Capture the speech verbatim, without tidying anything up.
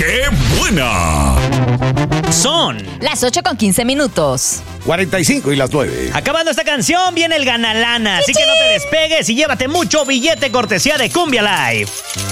¡Qué buena! Son las ocho con quince minutos. cuarenta y cinco y las nueve. Acabando esta canción viene el Ganalana, así que no te despegues y llévate mucho billete cortesía de Cumbia Live.